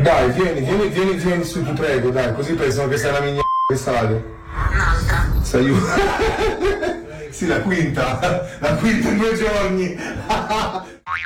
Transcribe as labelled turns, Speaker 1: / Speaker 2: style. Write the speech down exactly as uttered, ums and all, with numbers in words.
Speaker 1: Dai, vieni, vieni, vieni, vieni su, ti prego, dai, così pensano che sei una migna quest'aria.
Speaker 2: Un'altra.
Speaker 1: Sei io. Sì, la quinta, la quinta in due giorni.